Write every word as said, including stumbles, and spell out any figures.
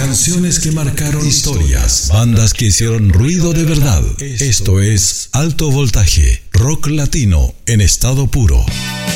Canciones que marcaron historias. Bandas que hicieron ruido de verdad. Esto es Alto Voltaje, rock latino en estado puro.